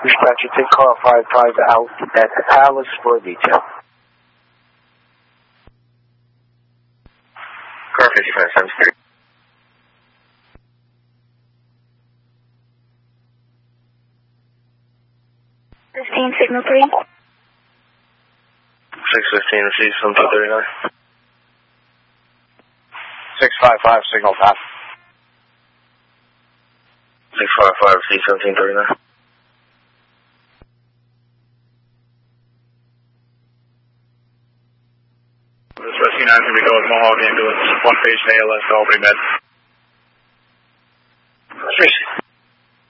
Dispatcher, take car 55 out at Alice for detail. Car 55 times 3. 15, signal 3. 615, receive from 239. 655, signal 5. 655, receive 1739. 9 going to be going Mohawk ambulance, 1 patient ALS to Albany Med.